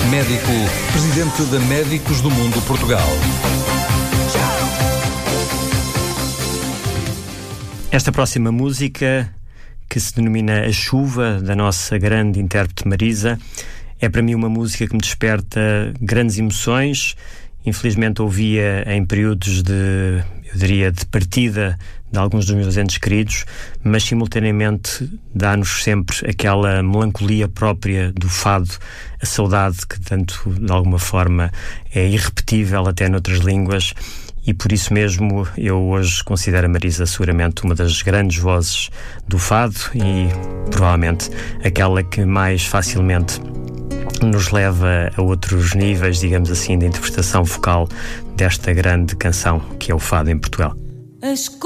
médico, presidente da Médicos do Mundo Portugal. Esta próxima música, que se denomina A Chuva, da nossa grande intérprete Marisa, é para mim uma música que me desperta grandes emoções. Infelizmente ouvia em períodos de, eu diria, de partida de alguns dos meus entes queridos, mas simultaneamente dá-nos sempre aquela melancolia própria do fado, a saudade que tanto, de alguma forma, é irrepetível até noutras línguas. E por isso mesmo eu hoje considero a Marisa seguramente uma das grandes vozes do fado e provavelmente aquela que mais facilmente nos leva a outros níveis, digamos assim, de interpretação vocal desta grande canção que é o fado em Portugal.